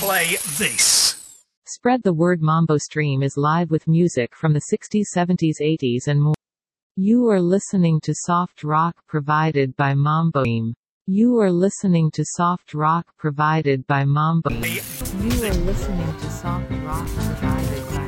play this. Spread the word. Mambo Stream is live with music from the 60s, 70s, 80s and more. You are listening to soft rock provided by Mambo Stream. You are listening to soft rock provided by Mambo. You are listening to soft rock provided by